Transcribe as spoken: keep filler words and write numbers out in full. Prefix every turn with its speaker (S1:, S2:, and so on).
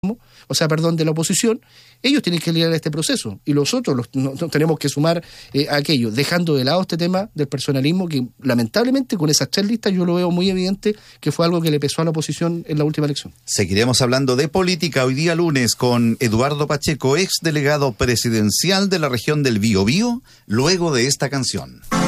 S1: o sea, perdón, de la oposición, ellos tienen que liderar este proceso y nosotros los, no, no tenemos que sumar eh, a aquello, dejando de lado este tema del personalismo que lamentablemente con esas tres listas yo lo veo muy evidente que fue algo que le pesó a la oposición en la última elección.
S2: Seguiremos hablando de política hoy día lunes con Eduardo Pacheco, ex delegado presidencial de la región del Biobío, luego de esta canción.